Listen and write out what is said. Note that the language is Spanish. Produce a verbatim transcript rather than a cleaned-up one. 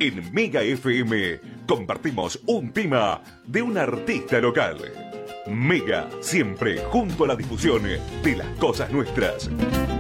En Mega F M compartimos un tema de un artista local. Mega, siempre junto a la difusión de las cosas nuestras.